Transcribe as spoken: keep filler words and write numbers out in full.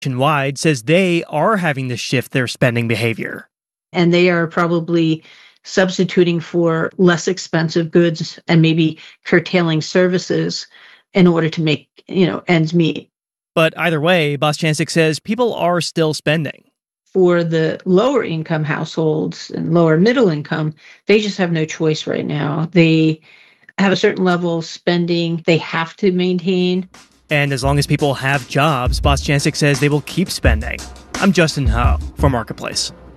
Nationwide says they are having to shift their spending behavior. And they are probably substituting for less expensive goods and maybe curtailing services in order to make, you know, ends meet. But either way, Bostjancic says people are still spending. For the lower income households and lower middle income, they just have no choice right now. They have a certain level of spending they have to maintain. And as long as people have jobs, Bostjancic says they will keep spending. I'm Justin Ho for Marketplace.